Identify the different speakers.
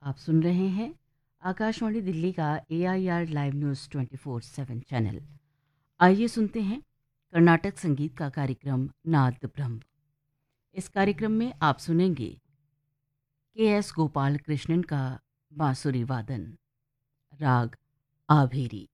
Speaker 1: आप सुन रहे हैं आकाशवाणी दिल्ली का AIR लाइव न्यूज़ 24/7 चैनल। आइए सुनते हैं कर्नाटक संगीत का कार्यक्रम नाद ब्रह्म। इस कार्यक्रम में आप सुनेंगे KS गोपाल कृष्णन का बांसुरी वादन, राग आभेरी।